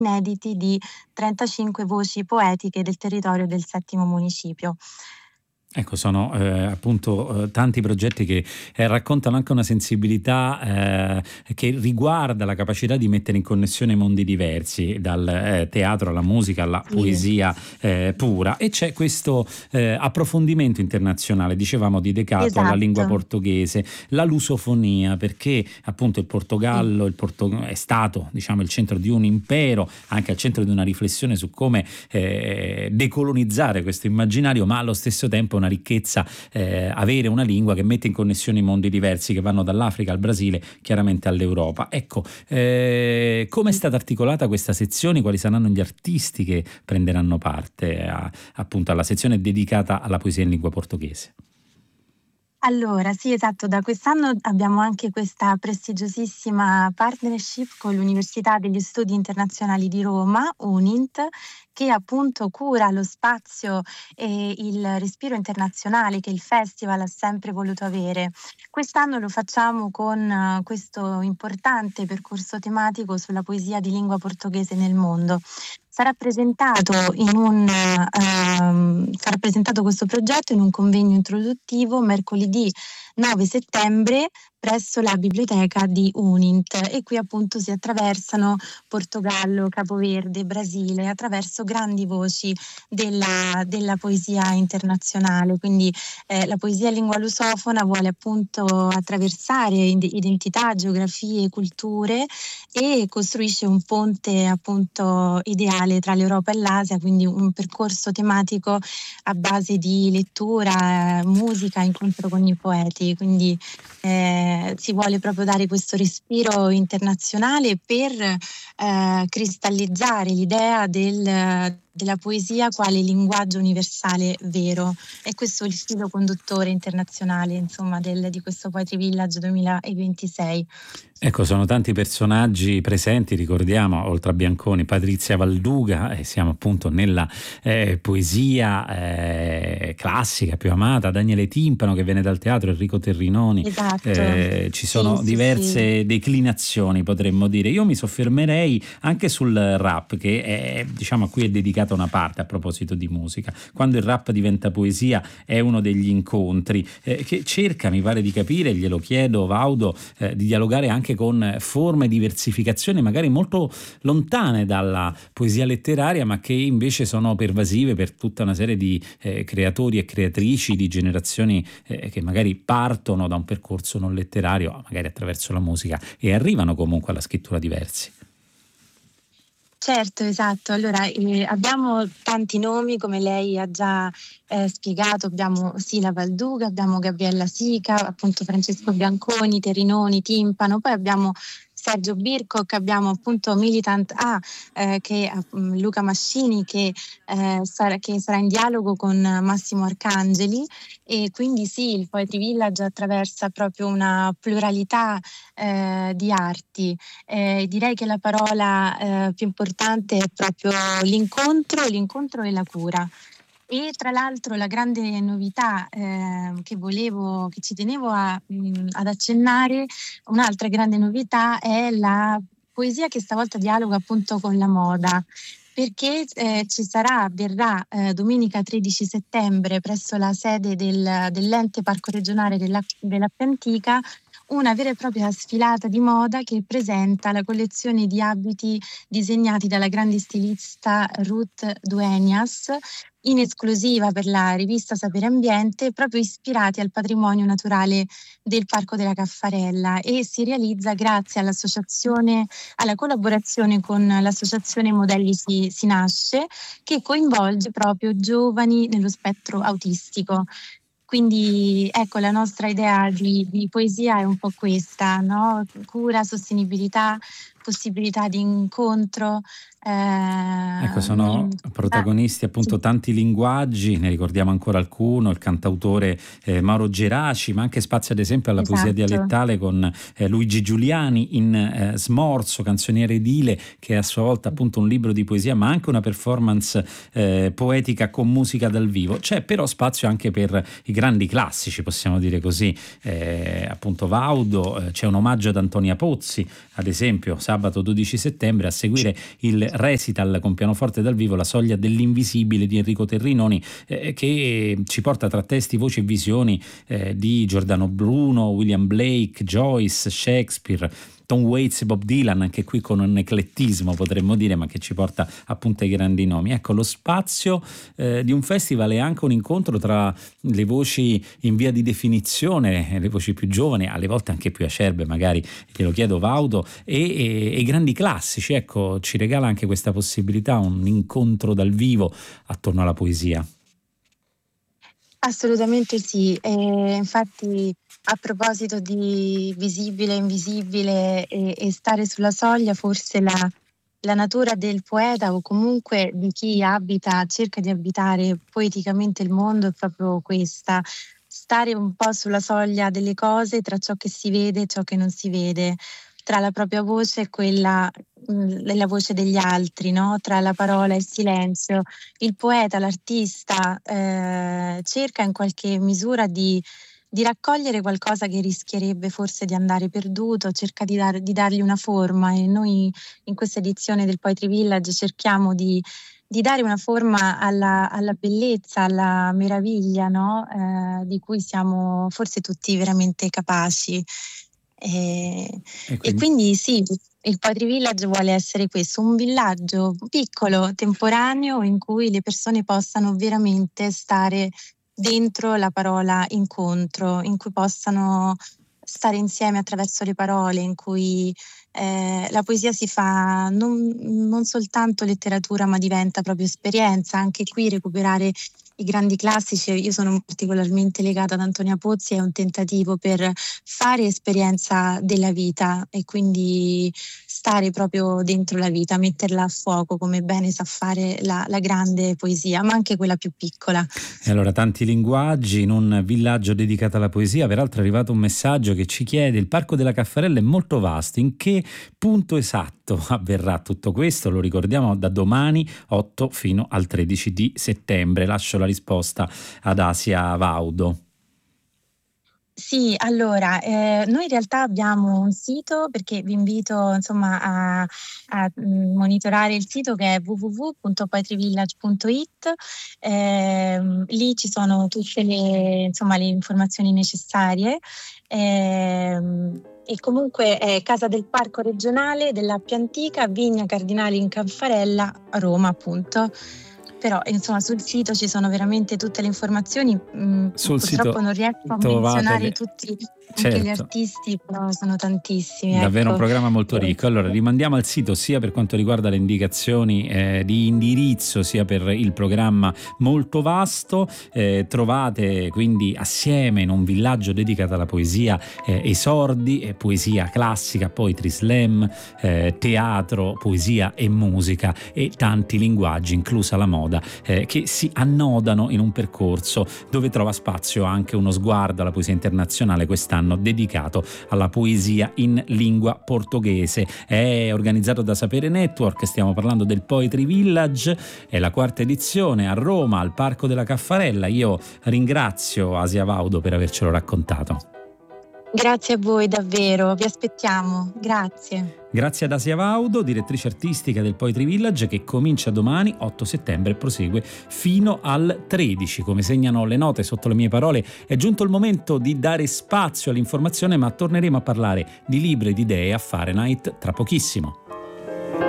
inediti di 35 voci poetiche del territorio del settimo municipio. Ecco, sono appunto tanti progetti che raccontano anche una sensibilità che riguarda la capacità di mettere in connessione mondi diversi, dal teatro alla musica alla poesia pura, e c'è questo approfondimento internazionale, dicevamo, dedicato alla lingua portoghese, la lusofonia, perché appunto il Portogallo è stato, diciamo, il centro di un impero, anche al centro di una riflessione su come decolonizzare questo immaginario, ma allo stesso tempo una ricchezza avere una lingua che mette in connessione i mondi diversi che vanno dall'Africa al Brasile, chiaramente all'Europa. Ecco, come è stata articolata questa sezione? Quali saranno gli artisti che prenderanno parte appunto alla sezione dedicata alla poesia in lingua portoghese? Allora, sì, esatto, da quest'anno abbiamo anche questa prestigiosissima partnership con l'Università degli Studi Internazionali di Roma, UNINT, che appunto cura lo spazio e il respiro internazionale che il festival ha sempre voluto avere. Quest'anno lo facciamo con questo importante percorso tematico sulla poesia di lingua portoghese nel mondo. Sarà presentato questo progetto in un convegno introduttivo mercoledì 9 settembre presso la biblioteca di UNINT, e qui appunto si attraversano Portogallo, Capoverde, Brasile, attraverso grandi voci della poesia internazionale. Quindi la poesia in lingua lusofona vuole appunto attraversare identità, geografie, culture, e costruisce un ponte appunto ideale tra l'Europa e l'Asia, quindi un percorso tematico a base di lettura, musica, incontro con i poeti. Quindi si vuole proprio dare questo respiro internazionale per cristallizzare l'idea della poesia quale linguaggio universale vero. E questo è il filo conduttore internazionale, insomma, di questo Poetry Village 2026. Ecco, sono tanti personaggi presenti, ricordiamo, oltre a Bianconi, Patrizia Valduga, e siamo appunto nella poesia classica più amata, Daniele Timpano che viene dal teatro, Enrico Terrinoni, ci sono diverse declinazioni, potremmo dire. Io mi soffermerei anche sul rap, che è, diciamo, a cui è dedicata una parte a proposito di musica. Quando il rap diventa poesia è uno degli incontri che cerca, mi pare di capire, glielo chiedo Vaudo, di dialogare anche con forme di diversificazione magari molto lontane dalla poesia letteraria, ma che invece sono pervasive per tutta una serie di creatori e creatrici di generazioni che magari partono da un percorso non letterario, magari attraverso la musica, e arrivano comunque alla scrittura diversi. Certo, esatto. Allora, abbiamo tanti nomi, come lei ha già spiegato. Abbiamo Sila Valduga, abbiamo Gabriella Sica, appunto Francesco Bianconi, Terrinoni, Timpano, poi abbiamo Sergio Birkok, abbiamo appunto Militant Luca Mascini che sarà in dialogo con Massimo Arcangeli, e quindi sì, il Poetry Village attraversa proprio una pluralità di arti. Direi che la parola più importante è proprio l'incontro e la cura. E tra l'altro la grande novità che ci tenevo ad accennare, un'altra grande novità è la poesia che stavolta dialoga appunto con la moda, perché avverrà domenica 13 settembre presso la sede dell'ente parco regionale dell'Appia Antica una vera e propria sfilata di moda che presenta la collezione di abiti disegnati dalla grande stilista Ruth Dueñas, in esclusiva per la rivista Sapere Ambiente, proprio ispirati al patrimonio naturale del Parco della Caffarella, e si realizza grazie alla collaborazione con l'associazione Modelli si nasce, che coinvolge proprio giovani nello spettro autistico. Quindi ecco, la nostra idea di poesia è un po' questa, no? Cura, sostenibilità, possibilità di incontro. Ecco, sono protagonisti appunto tanti linguaggi, ne ricordiamo ancora alcuno, il cantautore Mauro Geraci, ma anche spazio ad esempio alla poesia dialettale con Luigi Giuliani in Smorzo, canzoniere edile, che è a sua volta appunto un libro di poesia, ma anche una performance poetica con musica dal vivo. C'è però spazio anche per i grandi classici, possiamo dire così, appunto Vaudo, c'è un omaggio ad Antonia Pozzi, ad esempio sabato 12 settembre, a seguire il recital con pianoforte dal vivo La soglia dell'invisibile di Enrico Terrinoni, che ci porta tra testi, voci e visioni di Giordano Bruno, William Blake, Joyce, Shakespeare, Tom Waits e Bob Dylan, anche qui con un eclettismo potremmo dire, ma che ci porta appunto ai grandi nomi. Ecco, lo spazio di un festival è anche un incontro tra le voci in via di definizione, le voci più giovani, alle volte anche più acerbe, magari glielo chiedo Vaudo, e i grandi classici. Ecco, ci regala anche questa possibilità, un incontro dal vivo attorno alla poesia. Assolutamente sì, infatti a proposito di visibile, invisibile e stare sulla soglia, forse la natura del poeta o comunque di chi cerca di abitare poeticamente il mondo è proprio questa, stare un po' sulla soglia delle cose tra ciò che si vede e ciò che non si vede, tra la propria voce e quella la voce degli altri, no? Tra la parola e il silenzio. Il poeta, l'artista cerca in qualche misura di raccogliere qualcosa che rischierebbe forse di andare perduto, cerca di dargli una forma, e noi in questa edizione del Poetry Village cerchiamo di dare una forma alla bellezza, alla meraviglia, no? Di cui siamo forse tutti veramente capaci. E quindi sì, il Poetry Village vuole essere questo, un villaggio piccolo, temporaneo, in cui le persone possano veramente stare dentro la parola incontro, in cui possano stare insieme attraverso le parole, in cui la poesia si fa non soltanto letteratura, ma diventa proprio esperienza. Anche qui recuperare i grandi classici, io sono particolarmente legata ad Antonia Pozzi, è un tentativo per fare esperienza della vita e quindi stare proprio dentro la vita, metterla a fuoco come bene sa fare la grande poesia, ma anche quella più piccola. E allora, tanti linguaggi in un villaggio dedicato alla poesia. Peraltro è arrivato un messaggio che ci chiede: il Parco della Caffarella è molto vasto, in che punto esatto avverrà tutto questo? Lo ricordiamo, da domani 8 fino al 13 di settembre. Lascio la risposta ad Asia Vaudo. Sì, allora, noi in realtà abbiamo un sito, perché vi invito insomma a monitorare il sito, che è www.poetryvillage.it. Lì ci sono tutte le informazioni necessarie. E comunque è Casa del Parco Regionale dell'Appia Antica, Vigna Cardinali in Caffarella, Roma, appunto. Però sul sito ci sono veramente tutte le informazioni. Purtroppo non riesco a menzionare tutti, anche gli artisti, però sono tantissimi. Davvero un programma molto ricco. Allora, rimandiamo al sito sia per quanto riguarda le indicazioni di indirizzo, sia per il programma molto vasto. Trovate quindi assieme in un villaggio dedicato alla poesia esordi, poesia classica, poetry slam, teatro, poesia e musica, e tanti linguaggi, inclusa la moda, che si annodano in un percorso dove trova spazio anche uno sguardo alla poesia internazionale, quest'anno dedicato alla poesia in lingua portoghese. È organizzato da Sapere Network, stiamo parlando del Poetry Village, è la 4ª edizione a Roma, al Parco della Caffarella. Io ringrazio Asia Vaudo per avercelo raccontato. Grazie a voi, davvero, vi aspettiamo, grazie. Grazie ad Asia Vaudo, direttrice artistica del Poetry Village, che comincia domani 8 settembre e prosegue fino al 13. Come segnano le note sotto le mie parole, è giunto il momento di dare spazio all'informazione, ma torneremo a parlare di libri ed idee a Fahrenheit tra pochissimo.